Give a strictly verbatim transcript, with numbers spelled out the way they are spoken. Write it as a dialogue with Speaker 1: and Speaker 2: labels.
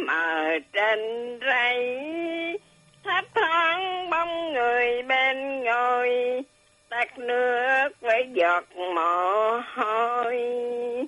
Speaker 1: ở trên rây, thấp thoáng bóng người bên ngồi, tắt nước với giọt mồ hôi.